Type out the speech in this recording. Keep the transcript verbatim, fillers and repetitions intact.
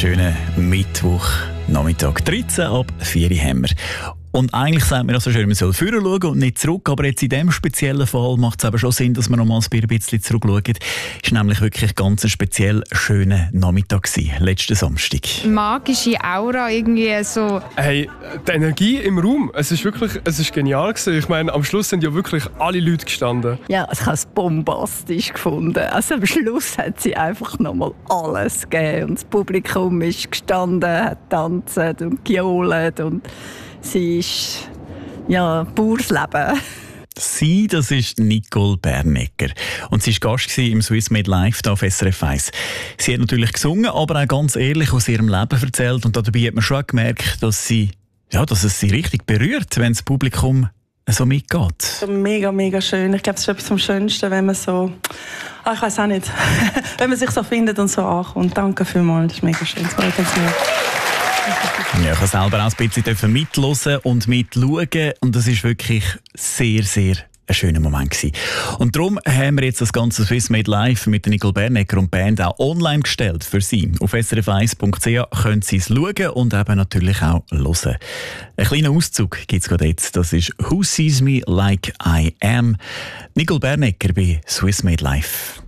schönen Mittwochnachmittag. dreizehn ab vier Uhr haben wir. Und eigentlich sagt man ja so schön, man soll vorne schauen und nicht zurück. Aber jetzt in diesem speziellen Fall macht es eben schon Sinn, dass man noch mal ein bisschen zurückschaut. Es war nämlich wirklich ganz ein speziell schöner Nachmittag gewesen, letzten Samstag. Magische Aura irgendwie so. Hey, die Energie im Raum, es ist wirklich, es ist genial gewesen. Ich meine, am Schluss sind ja wirklich alle Leute gestanden. Ja, ich habe es bombastisch gefunden. Also am Schluss hat sie einfach noch mal alles gegeben. Und das Publikum ist gestanden, hat tanzt und gejohlt und sie ist, ja, pures Leben. Sie, das ist Nicole Bernecker. Und sie war Gast im Swiss Made Live hier auf S R F eins. Sie hat natürlich gesungen, aber auch ganz ehrlich aus ihrem Leben erzählt. Und dabei hat man schon gemerkt, dass, sie, ja, dass es sie richtig berührt, wenn das Publikum so mitgeht. Mega, mega schön. Ich glaube, es ist etwas vom Schönsten, wenn man so, ah, ich weiß auch nicht, wenn man sich so findet und so ankommt. Danke vielmals, das ist mega schön. Das freut uns sehr. Ja, ich habe selber auch ein bisschen mithören und mitschauen. Und das war wirklich sehr, sehr ein schöner Moment gewesen. Und darum haben wir jetzt das ganze Swiss Made Live mit Nicole Bernecker und Band auch online gestellt für Sie. Auf s r f eins punkt c h können Sie es schauen und eben natürlich auch hören. Ein kleiner Auszug gibt es gerade jetzt. Das ist «Who Sees Me Like I Am». Nicole Bernecker bei Swiss Made Live.